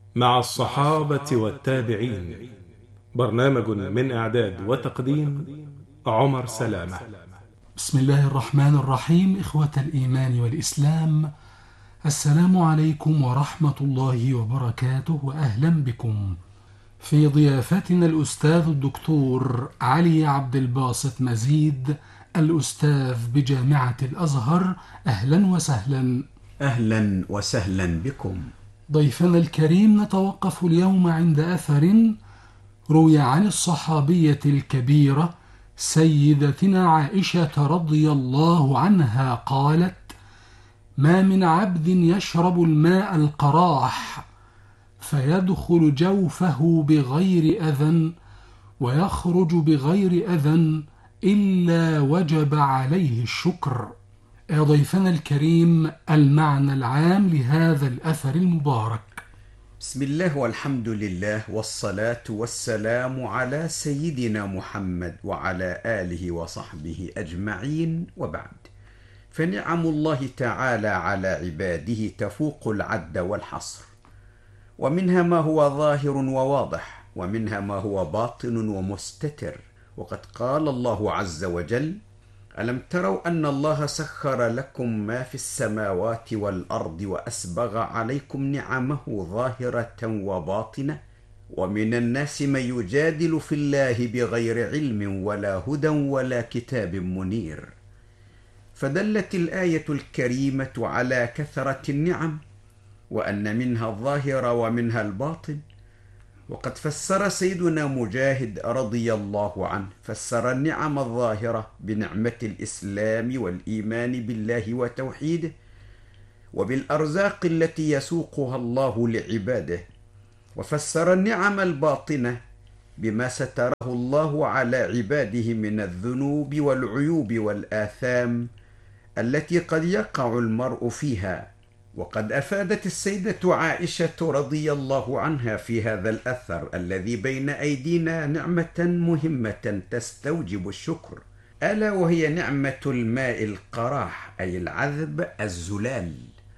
مع الصحابة والتابعين. برنامج من إعداد وتقديم عمر سلامة. بسم الله الرحمن الرحيم. إخوة الإيمان والإسلام، السلام عليكم ورحمة الله وبركاته، وأهلا بكم في ضيافتنا الأستاذ الدكتور علي عبد الباسط مزيد، الأستاذ بجامعة الأزهر. أهلا وسهلا. أهلا وسهلا بكم. ضيفنا الكريم، نتوقف اليوم عند أثر روي عن الصحابية الكبيرة سيدتنا عائشة رضي الله عنها قالت: ما من عبد يشرب الماء القراح فيدخل جوفه بغير أذى ويخرج بغير أذى إلا وجب عليه الشكر. يا ضيفنا الكريم، المعنى العام لهذا الأثر المبارك. بسم الله والحمد لله والصلاة والسلام على سيدنا محمد وعلى آله وصحبه أجمعين، وبعد، فنعم الله تعالى على عباده تفوق العد والحصر، ومنها ما هو ظاهر وواضح، ومنها ما هو باطن ومستتر. وقد قال الله عز وجل: ألم تروا أن الله سخر لكم ما في السماوات والأرض وأسبغ عليكم نعمه ظاهرة وباطنة، ومن الناس من يجادل في الله بغير علم ولا هدى ولا كتاب منير. فدلت الآية الكريمة على كثرة النعم، وأن منها الظاهر ومنها الباطن. وقد فسر سيدنا مجاهد رضي الله عنه، فسر النعم الظاهرة بنعمة الإسلام والإيمان بالله وتوحيده، وبالأرزاق التي يسوقها الله لعباده. وفسر النعم الباطنة بما ستره الله على عباده من الذنوب والعيوب والآثام التي قد يقع المرء فيها. وقد أفادت السيدة عائشة رضي الله عنها في هذا الأثر الذي بين أيدينا نعمة مهمة تستوجب الشكر، ألا وهي نعمة الماء القراح، أي العذب الزلال.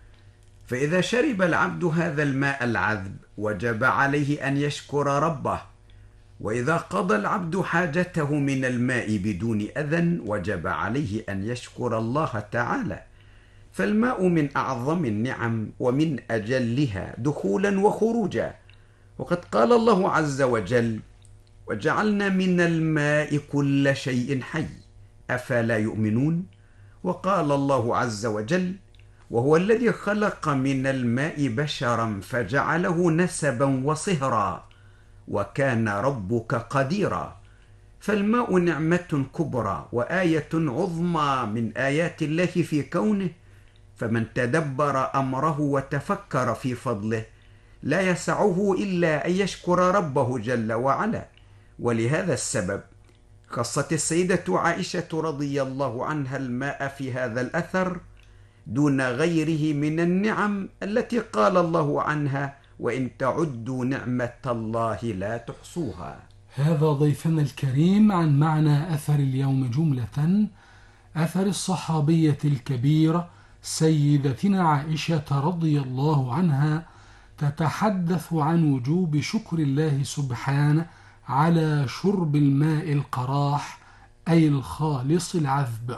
فإذا شرب العبد هذا الماء العذب وجب عليه أن يشكر ربه، وإذا قضى العبد حاجته من الماء بدون أذى وجب عليه أن يشكر الله تعالى. فالماء من أعظم النعم ومن أجلها دخولا وخروجا. وقد قال الله عز وجل: وجعلنا من الماء كل شيء حي أفلا يؤمنون. وقال الله عز وجل: وهو الذي خلق من الماء بشرا فجعله نسبا وصهرا وكان ربك قديرا. فالماء نعمة كبرى وآية عظمى من آيات الله في كونه، فمن تدبر أمره وتفكر في فضله لا يسعه إلا أن يشكر ربه جل وعلا. ولهذا السبب خصت السيدة عائشة رضي الله عنها الماء في هذا الأثر دون غيره من النعم التي قال الله عنها: وإن تعدوا نعمة الله لا تحصوها. هذا ضيفنا الكريم عن معنى أثر اليوم جملة. أثر الصحابية الكبيرة سيدتنا عائشة رضي الله عنها تتحدث عن وجوب شكر الله سبحانه على شرب الماء القراح، أي الخالص العذب.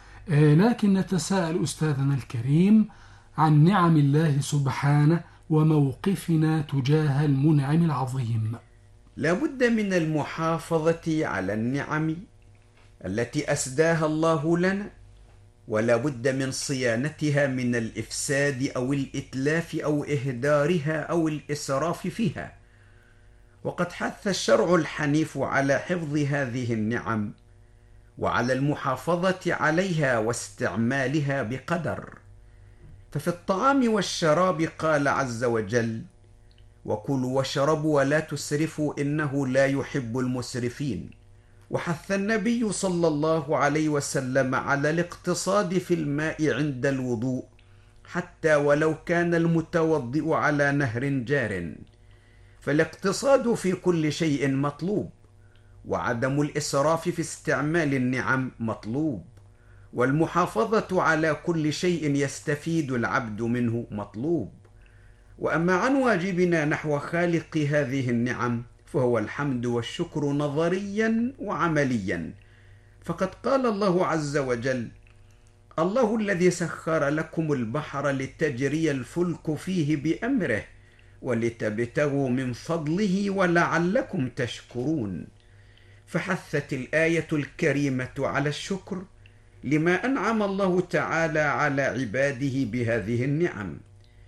لكن نتساءل أستاذنا الكريم عن نعم الله سبحانه وموقفنا تجاه المنعم العظيم. لا بد من المحافظة على النعم التي أسداها الله لنا، ولا بد من صيانتها من الإفساد أو الإتلاف أو إهدارها أو الإسراف فيها. وقد حث الشرع الحنيف على حفظ هذه النعم وعلى المحافظة عليها واستعمالها بقدر. ففي الطعام والشراب قال عز وجل: وكلوا واشربوا ولا تسرفوا إنه لا يحب المسرفين. وحث النبي صلى الله عليه وسلم على الاقتصاد في الماء عند الوضوء، حتى ولو كان المتوضئ على نهر جار. فالاقتصاد في كل شيء مطلوب، وعدم الإسراف في استعمال النعم مطلوب، والمحافظة على كل شيء يستفيد العبد منه مطلوب. وأما عن واجبنا نحو خالق هذه النعم فهو الحمد والشكر نظريا وعمليا، فقد قال الله عز وجل: الله الذي سخر لكم البحر لتجري الفلك فيه بأمره ولتبتغوا من فضله ولعلكم تشكرون. فحثت الآية الكريمة على الشكر لما أنعم الله تعالى على عباده بهذه النعم،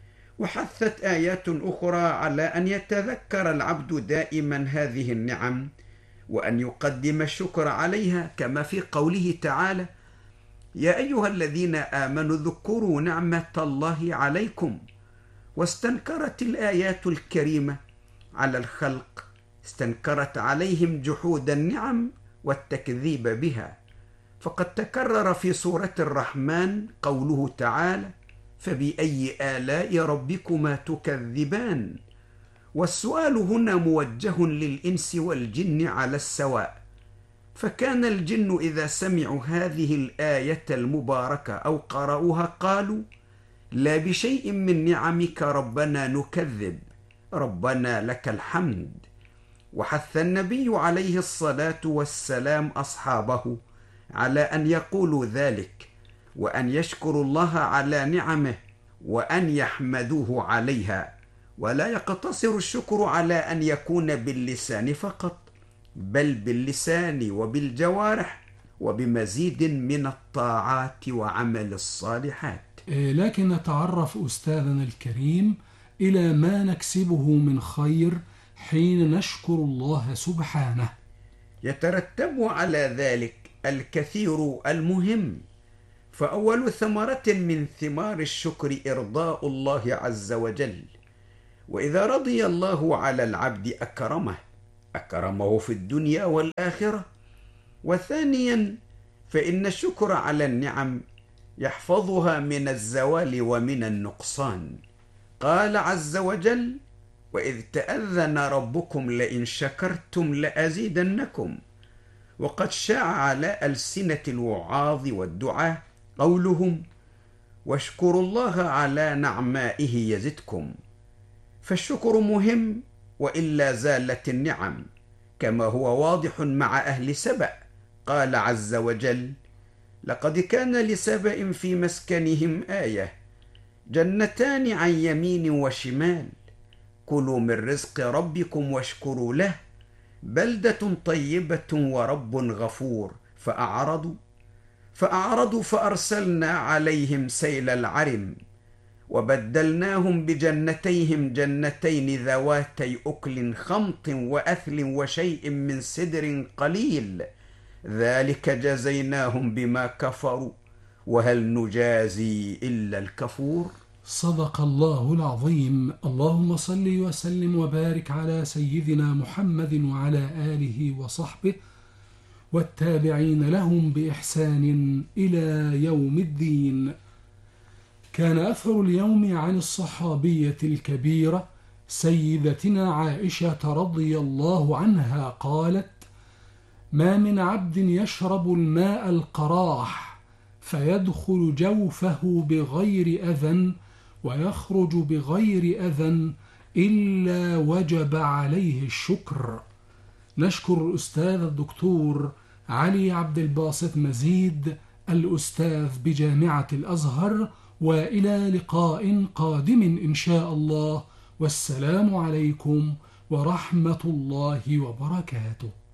وحثت آيات أخرى على أن يتذكر العبد دائما هذه النعم وأن يقدم الشكر عليها، كما في قوله تعالى: يا أيها الذين آمنوا اذكروا نعمة الله عليكم. واستنكرت الآيات الكريمة على الخلق، استنكرت عليهم جحود النعم والتكذيب بها، فقد تكرر في سورة الرحمن قوله تعالى: فبأي آلاء ربكما تكذبان. والسؤال هنا موجه للإنس والجن على السواء، فكان الجن إذا سمعوا هذه الآية المباركة أو قرأوها قالوا: لا بشيء من نعمك ربنا نكذب، ربنا لك الحمد. وحث النبي عليه الصلاة والسلام أصحابه على أن يقولوا ذلك، وأن يشكروا الله على نعمه وأن يحمدوه عليها، ولا يقتصر الشكر على أن يكون باللسان فقط، بل باللسان وبالجوارح وبمزيد من الطاعات وعمل الصالحات. لكن نتعرف أستاذنا الكريم إلى ما نكسبه من خير حين نشكر الله سبحانه. يترتب على ذلك الكثير المهم، فأول ثمرة من ثمار الشكر إرضاء الله عز وجل، وإذا رضي الله على العبد أكرمه في الدنيا والآخرة. وثانيا فإن الشكر على النعم يحفظها من الزوال ومن النقصان. قال عز وجل: وإذ تأذن ربكم لئن شكرتم لأزيدنكم. وقد شاع على ألسنة الوعاظ والدعاة قولهم: واشكروا الله على نعمائه يزدكم. فالشكر مهم، وإلا زالت النعم، كما هو واضح مع أهل سبأ. قال عز وجل: لقد كان لسبأ في مسكنهم آية، جنتان عن يمين وشمال، كلوا من رزق ربكم واشكروا له، بلدة طيبة ورب غفور. فأعرضوا فأرسلنا عليهم سيل العرم، وبدلناهم بجنتيهم جنتين ذواتي أكل خمط وأثل وشيء من سدر قليل، ذلك جزيناهم بما كفروا وهل نجازي إلا الكفور. صدق الله العظيم. اللهم صل وسلم وبارك على سيدنا محمد وعلى آله وصحبه والتابعين لهم بإحسان إلى يوم الدين. كان أثر اليوم عن الصحابية الكبيرة سيدتنا عائشة رضي الله عنها قالت: ما من عبد يشرب الماء القراح فيدخل جوفه بغير أذى ويخرج بغير أذى إلا وجب عليه الشكر. نشكر الأستاذ الدكتور علي عبد الباسط مزيد الأستاذ بجامعة الأزهر، وإلى لقاء قادم إن شاء الله، والسلام عليكم ورحمة الله وبركاته.